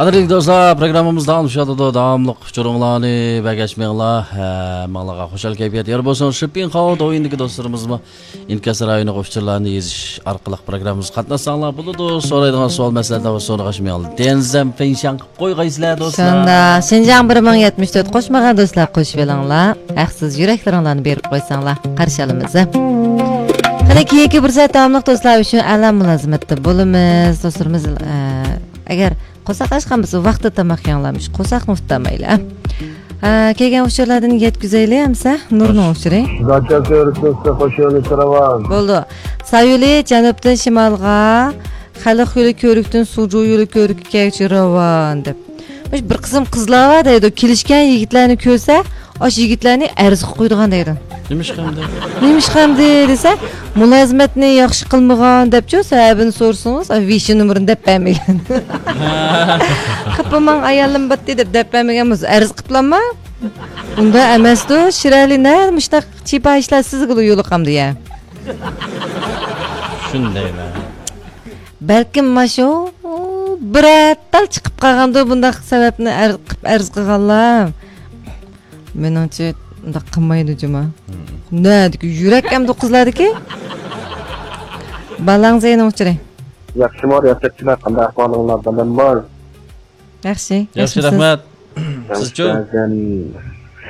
Qadrli do'stlar, programmamiz davom etadi. Davomli uchuringlarni bagashmanglar. Malaga xushal kayfiyat yer bo'lsin. Shipping Howd o'yindagi do'stlarimizmi Inkas rayoni qo'shchilarni yezish orqali programmamizga qatnashsanglar bo'ladi. So'raydigan savol masalalar va so'rag'ashmanglar. Denzam pension qilib qo'ygaysizlar do'stlar. Shunda Şinjan 1074 qo'shmagan do'stlar qo'shib olinglar. Haqsiz yuraklaringlarni berib qo'ysanglar. Qarshalimiz. Qani keyingi bir soat davomli do'stlar uchun alam mulozimatda bo'lamiz. Do'stlarimiz agar qo'saq ashqamiz vaqtda tamoq yanglamış. Qo'saq nuftamaylar. Kelgan o'shalardan yetkazaylik hamsa nurni o'chiring. Zaten ko'rishda qo'shini karavan. Bo'ldi. Sayuli janubdan shimolga, xalq yo'li ko'rikdan suju yo'li ko'rikka kechiravan deb. Bir qism qizlar var deydi, kelishgan yigitlarni ko'rsa, osh yigitlarni arz qo'ydigan deydi. Nemish qamdi desa, mulozimatni yaxshi qilmagan debchi, sababini so'rsangiz, vishi numerini deb bermagan. Qapamang ayolim batdi deb bermaganmiz, arz qiliblanma. Unda emasdi, shiralina mushtaq chipa ishlar sizga yo'li qamdi ya. Shundaymi? Balkim mashu birattal chiqib qolganda bundaq sababni arz qilganlar. Menimcha unda qilmaydi juma. Nədiki yürekimde qızlardıki? Balanız eyni uçuray. Yaxshi mor, yaxshilar qanday ahvolinglarda men bor. Yaxshi. Yaxshi rahmat. Sizchi?